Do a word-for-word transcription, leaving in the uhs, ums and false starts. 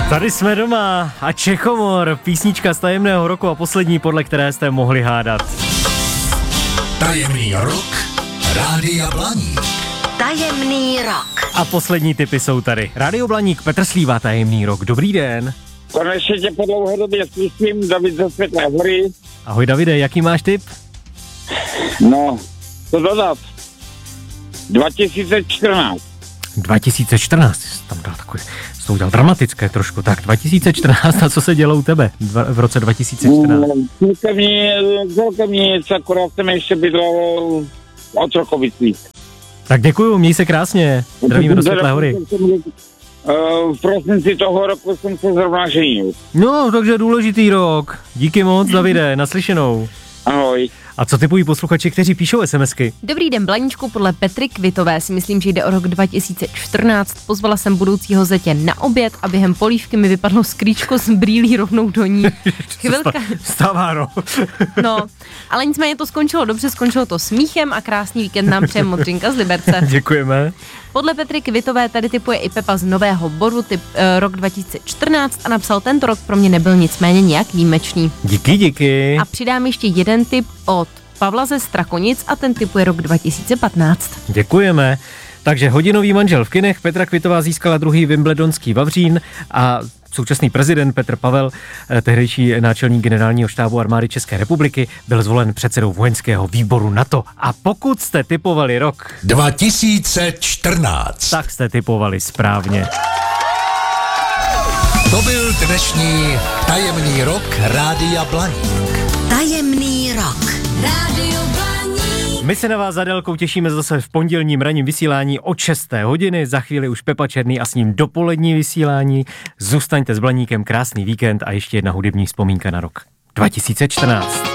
Tady jsme doma a Čechomor, písnička z tajemného roku a poslední, podle které jste mohli hádat. Tajemný rok Rádia Blaník. Tajemný rok. A poslední tipy jsou tady. Rádio Blaník, Petr Slíva, tajemný rok. Dobrý den. Konečně tě po dlouhé době slyším, David ze Světlé hory. Ahoj Davide, jaký máš tip? No, co dodat? dva tisíce čtrnáct. dva tisíce čtrnáct, tam dal takový, to udělal dramatické trošku. Tak dva tisíce čtrnáct, a co se dělo u tebe Dva, v roce dva tisíce čtrnáct? No, celkem nic, akorát jsem ještě bydlel v Otrokovicích. Tak děkuju, měj se krásně. Zdravíme do Světlé hory. V prosinci toho roku jsem se zrovna ženil. No, takže důležitý rok. Díky moc, Davide, naslyšenou. Ahoj. A co typují posluchači, kteří píšou SMSky? Dobrý den, Blaníčku, podle Petry Kvitové si myslím, že jde o rok dva tisíce čtrnáct. Pozvala jsem budoucího zetě na oběd a během polívky mi vypadlo skrýčko z brýlí rovnou do ní. Chvilka. Stává, no. No, ale nicméně to skončilo dobře, skončilo to smíchem a krásný víkend nám přeje Modřinka z Liberce. Děkujeme. Podle Petry Kvitové tady typuje i Pepa z Nového Boru, typ e, rok dva tisíce čtrnáct a napsal, tento rok pro mě nebyl nicméně nějak výjimečný. Díky, díky. A přidám ještě jeden tip od Pavla ze Strakonic a ten typuje rok dva tisíce patnáct. Děkujeme. Takže hodinový manžel v kinech, Petra Kvitová získala druhý wimbledonský vavřín a současný prezident Petr Pavel, tehdejší náčelník generálního štábu armády České republiky, byl zvolen předsedou vojenského výboru NATO. A pokud jste tipovali rok dva tisíce čtrnáct, tak jste tipovali správně. To byl dnešní tajemný rok Rádia Blaník. Tajemný rok. Rádio Blaník. My se na vás za Délkou těšíme zase v pondělním ranním vysílání od šesté hodiny. Za chvíli už Pepa Černý a s ním dopolední vysílání. Zůstaňte s Blaníkem, krásný víkend a ještě jedna hudební vzpomínka na rok dva tisíce čtrnáct.